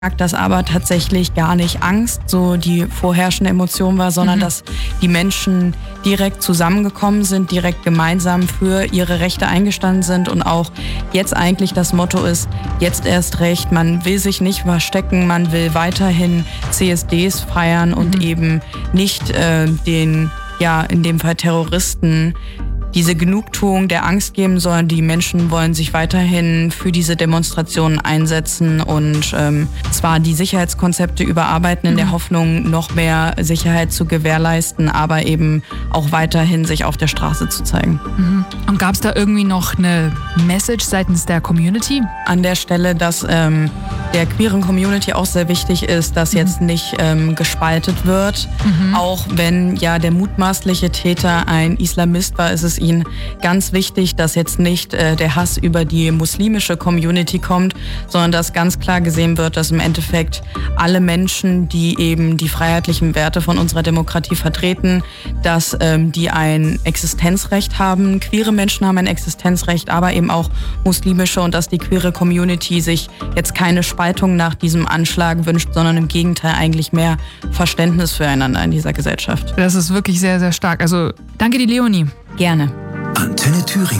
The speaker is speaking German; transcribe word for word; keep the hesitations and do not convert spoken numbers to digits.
dass aber tatsächlich gar nicht Angst so die vorherrschende Emotion war, sondern mhm. dass die Menschen direkt zusammengekommen sind, direkt gemeinsam für ihre Rechte eingestanden sind und auch jetzt eigentlich das Motto ist, jetzt erst recht, man will sich nicht verstecken, man will weiterhin C S Ds feiern und mhm. eben nicht äh, den, ja, in dem Fall Terroristen diese Genugtuung der Angst geben, sondern die Menschen wollen sich weiterhin für diese Demonstrationen einsetzen und ähm, zwar die Sicherheitskonzepte überarbeiten in mhm. der Hoffnung, noch mehr Sicherheit zu gewährleisten, aber eben auch weiterhin sich auf der Straße zu zeigen. Mhm. Und gab es da irgendwie noch eine Message seitens der Community? An der Stelle, dass ähm, der queeren Community auch sehr wichtig ist, dass mhm. jetzt nicht ähm, gespaltet wird. Mhm. Auch wenn ja der mutmaßliche Täter ein Islamist war, ist es ihnen ganz wichtig, dass jetzt nicht äh, der Hass über die muslimische Community kommt, sondern dass ganz klar gesehen wird, dass im Endeffekt alle Menschen, die eben die freiheitlichen Werte von unserer Demokratie vertreten, dass ähm, die ein Existenzrecht haben. Queere Menschen haben ein Existenzrecht, aber eben auch muslimische und dass die queere Community sich jetzt keine Spaltung nach diesem Anschlag wünscht, sondern im Gegenteil eigentlich mehr Verständnis füreinander in dieser Gesellschaft. Das ist wirklich sehr, sehr stark. Also danke dir, Leonie. Gerne. Antenne Thüringen.